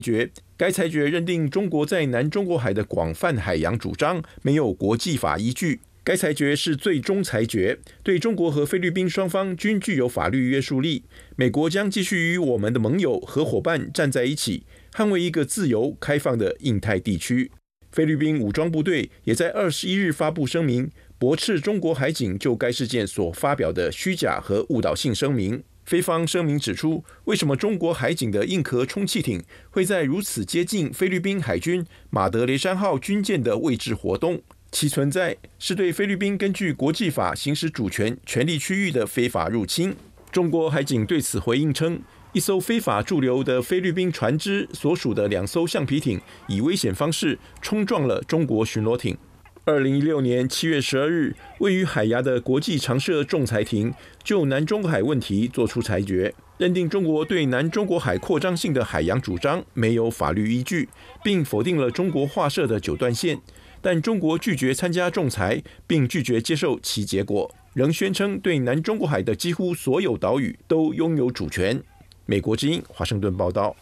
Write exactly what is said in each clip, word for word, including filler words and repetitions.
决。该裁决认定中国在南中国海的广泛海洋主张没有国际法依据。该裁决是最终裁决，对中国和菲律宾双方均具有法律约束力。美国将继续与我们的盟友和伙伴站在一起，捍卫一个自由开放的印太地区。菲律宾武装部队也在二十一日发布声明，驳斥中国海警就该事件所发表的虚假和误导性声明。菲方声明指出，为什么中国海警的硬壳充气艇会在如此接近菲律宾海军马德雷山号军舰的位置活动？其存在是对菲律宾根据国际法行使主权权利区域的非法入侵。中国海警对此回应称，一艘非法驻留的菲律宾船只所属的两艘橡皮艇以危险方式冲撞了中国巡逻艇。二零一六年七月十二日，位于海牙的国际常设仲裁庭就南中国海问题作出裁决，认定中国对南中国海扩张性的海洋主张没有法律依据，并否定了中国划设的九段线。但中国拒绝参加仲裁，并拒绝接受其结果，仍宣称对南中国海的几乎所有岛屿都拥有主权。美国之音华盛顿报道。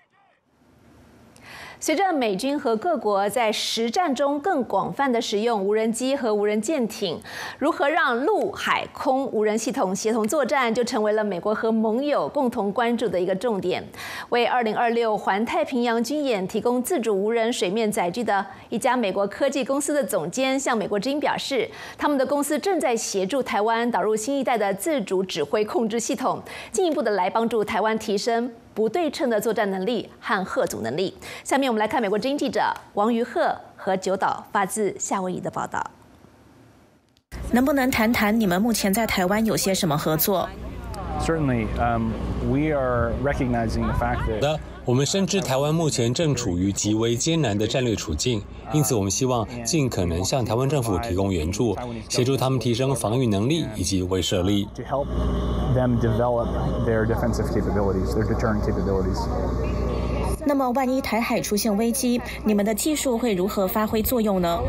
随着美军和各国在实战中更广泛的使用无人机和无人舰艇，如何让陆海空无人系统协同作战，就成为了美国和盟友共同关注的一个重点。为二零二六环太平洋军演提供自主无人水面载具的一家美国科技公司的总监向美国之音表示，他们的公司正在协助台湾导入新一代的自主指挥控制系统，进一步的来帮助台湾提升不对称的作战能力和吓阻能力。下面我们来看美国之音记者王于鹤和九岛发自夏威夷的报道。 能不能谈谈你们目前在台湾有些什么合作？ Certainly, um, we are recognizing the fact that. 我们深知台湾目前正处于极为艰难的战略处境，因此我们希望尽可能向台湾政府提供援助，协助他们提升防御能力以及威慑力。 To help them develop their defensive capabilities, their deterrent capabilities. 那么，万一台海出现危机，你们的技术会如何发挥作用呢？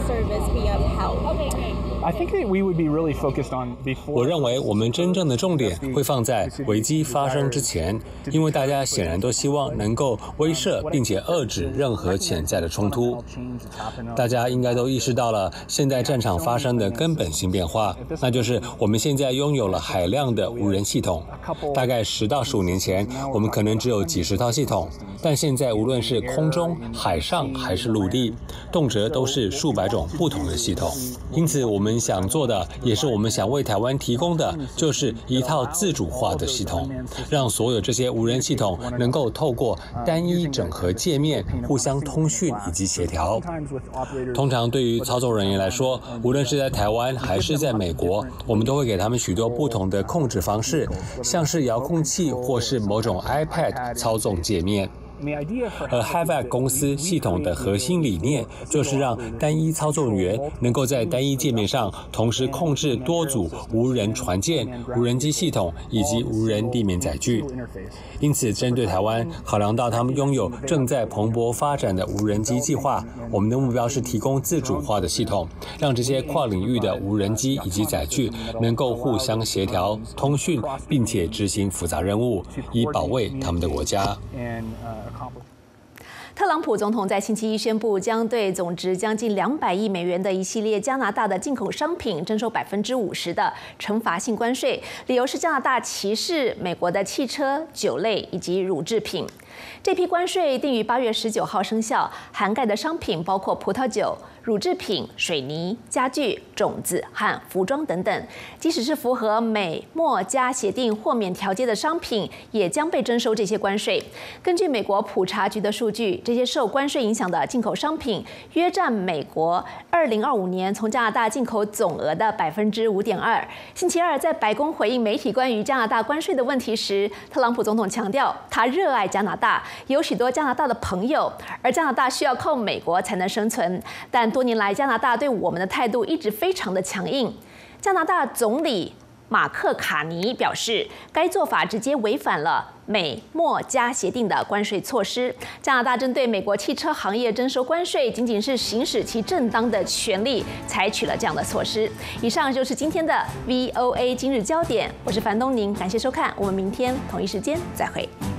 I think that we would be really focused on before. 我认为我们真正的重点会放在危机发生之前，因为大家显然都希望能够威慑并且遏制任何潜在的冲突。大家应该都意识到了现在战场发生的根本性变化，那就是我们现在拥有了海量的无人系统。大概十到十五年前，我们可能只有几十套系统，但现在无论是空中、海上还是陆地，动辄都是数百种不同的系统。因此，我们想做的，也是我们想为台湾提供的，就是一套自主化的系统，让所有这些无人系统能够透过单一整合界面互相通讯以及协调。通常对于操作人员来说，无论是在台湾还是在美国，我们都会给他们许多不同的控制方式，像是遥控器或是某种 iPad 操纵界面。而 Havac 公司系统的核心理念就是让单一操纵员能够在单一界面上同时控制多组无人船舰、无人机系统以及无人地面载具。因此，针对台湾，考量到他们拥有正在蓬勃发展的无人机计划，我们的目标是提供自主化的系统，让这些跨领域的无人机以及载具能够互相协调、通讯，并且执行复杂任务，以保卫他们的国家。 特朗普总统在星期一宣布，将对总值将近两百亿美元的一系列加拿大的进口商品征收百分之五十的惩罚性关税，理由是加拿大歧视美国的汽车、酒类以及乳制品。这批关税定于八月十九号生效，涵盖的商品包括葡萄酒、乳制品、水泥、家具、种子和服装等等。即使是符合美墨加协定豁免条件的商品，也将被征收这些关税。根据美国普查局的数据，这些受关税影响的进口商品约占美国二零二五年从加拿大进口总额的百分之五点二。星期二，在白宫回应媒体关于加拿大关税的问题时，特朗普总统强调，他热爱加拿大，有许多加拿大的朋友，而加拿大需要靠美国才能生存。但多年来，加拿大对我们的态度一直非常的强硬。加拿大总理马克卡尼表示，该做法直接违反了美墨加协定的关税措施。加拿大针对美国汽车行业征收关税，仅仅是行使其正当的权利，采取了这样的措施。以上就是今天的 V O A 今日焦点，我是樊东宁，感谢收看，我们明天同一时间再会。